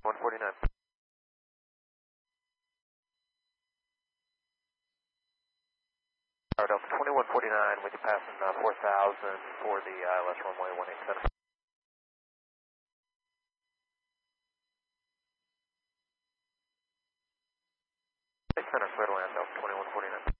149. Tower Delta 2149 with you passing 4000 for the ILS runway 18 center. Center, clear to land, Delta 2149.